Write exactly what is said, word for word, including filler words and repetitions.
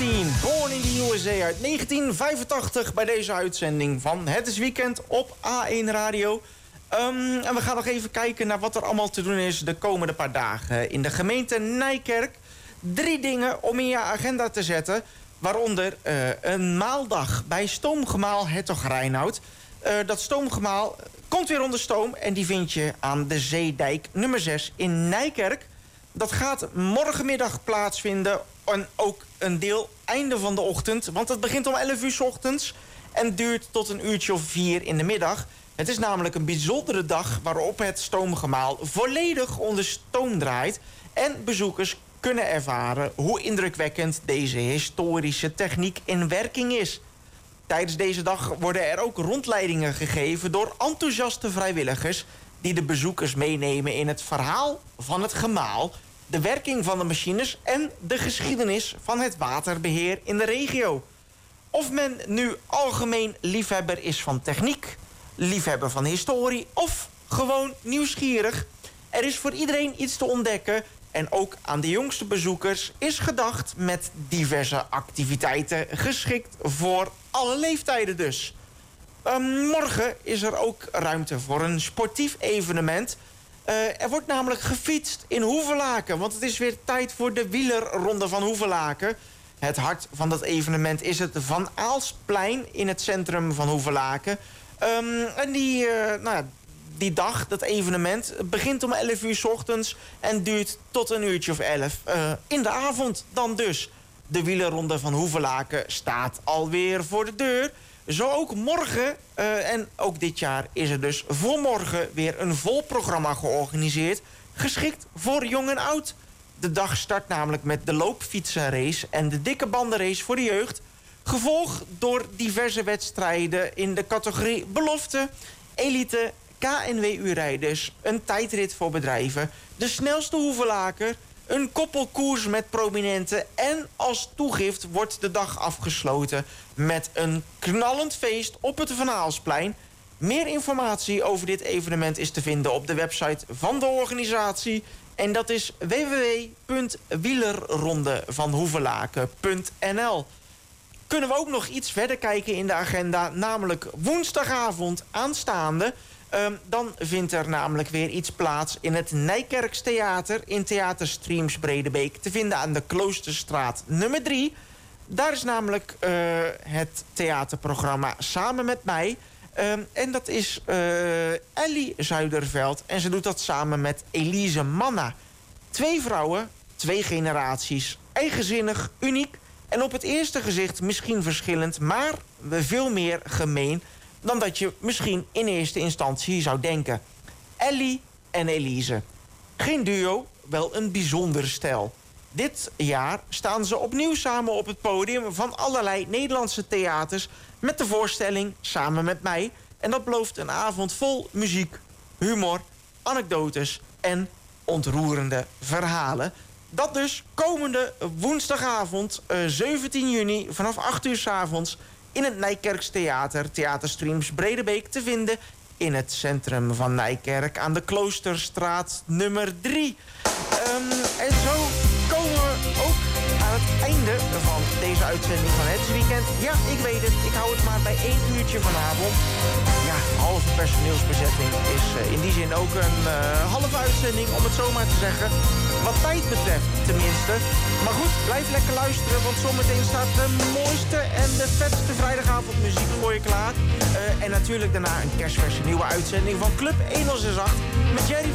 Springsteen, Born in the U S A uit negentien vijfentachtig... bij deze uitzending van Het is Weekend op A één Radio. Um, en we gaan nog even kijken naar wat er allemaal te doen is... de komende paar dagen in de gemeente Nijkerk. Drie dingen om in je agenda te zetten... waaronder uh, een maaldag bij Stoomgemaal Hertog Reinoud. Uh, dat stoomgemaal komt weer onder stoom... en die vind je aan de Zeedijk nummer zes in Nijkerk. Dat gaat morgenmiddag plaatsvinden... en ook een deel einde van de ochtend... want het begint om elf uur 's ochtends... en duurt tot een uurtje of vier in de middag. Het is namelijk een bijzondere dag... waarop het stoomgemaal volledig onder stoom draait... en bezoekers kunnen ervaren hoe indrukwekkend deze historische techniek in werking is. Tijdens deze dag worden er ook rondleidingen gegeven door enthousiaste vrijwilligers... die de bezoekers meenemen in het verhaal van het gemaal... de werking van de machines en de geschiedenis van het waterbeheer in de regio. Of men nu algemeen liefhebber is van techniek, liefhebber van historie... of gewoon nieuwsgierig. Er is voor iedereen iets te ontdekken... en ook aan de jongste bezoekers is gedacht met diverse activiteiten... geschikt voor alle leeftijden dus. Uh, morgen is er ook ruimte voor een sportief evenement. Uh, er wordt namelijk gefietst in Hoevelaken... want het is weer tijd voor de wielerronde van Hoevelaken. Het hart van dat evenement is het Van Aalsplein in het centrum van Hoevelaken. Um, en die... Uh, nou ja, Die dag, dat evenement, begint om elf uur 's ochtends... en duurt tot een uurtje of elf uh, in de avond dan dus. De wielerronde van Hoevelaken staat alweer voor de deur. Zo ook morgen, uh, en ook dit jaar is er dus voor morgen... weer een vol programma georganiseerd, geschikt voor jong en oud. De dag start namelijk met de loopfietsenrace en de dikke bandenrace voor de jeugd... gevolgd door diverse wedstrijden in de categorie belofte, elite... K N W U-rijders, een tijdrit voor bedrijven... de snelste Hoevelaker, een koppelkoers met prominenten... en als toegift wordt de dag afgesloten... met een knallend feest op het Van Aalsplein. Meer informatie over dit evenement is te vinden op de website van de organisatie... en dat is w w w punt wielerrondevanhoevelaken punt n l. Kunnen we ook nog iets verder kijken in de agenda... namelijk woensdagavond aanstaande... Um, dan vindt er namelijk weer iets plaats in het Nijkerks Theater... in Theater Streams Bredebeek, te vinden aan de Kloosterstraat nummer drie. Daar is namelijk uh, het theaterprogramma Samen met mij. Um, en dat is uh, Ellie Zuiderveld en ze doet dat samen met Elise Manna. Twee vrouwen, twee generaties, eigenzinnig, uniek... en op het eerste gezicht misschien verschillend, maar veel meer gemeen... dan dat je misschien in eerste instantie zou denken. Ellie en Elise. Geen duo, wel een bijzonder stel. Dit jaar staan ze opnieuw samen op het podium... van allerlei Nederlandse theaters... met de voorstelling Samen met mij. En dat belooft een avond vol muziek, humor, anekdotes... en ontroerende verhalen. Dat dus komende woensdagavond, uh, zeventien juni... vanaf acht uur 's avonds... in het Nijkerks Theater, Theater Streams Bredebeek... te vinden in het centrum van Nijkerk... aan de Kloosterstraat nummer drie. Um, en zo komen we ook aan het einde van deze uitzending van Het Weekend. Ja, ik weet het, ik hou het maar bij één uurtje vanavond. Ja, halve personeelsbezetting is uh, in die zin ook een uh, halve uitzending... om het zo maar te zeggen. Wat tijd betreft, tenminste. Maar goed, blijf lekker luisteren, want zometeen staat de mooiste en de vetste vrijdagavondmuziek voor je klaar. Uh, en natuurlijk daarna een kerstverse nieuwe uitzending van Club honderdzesacht met Jerry van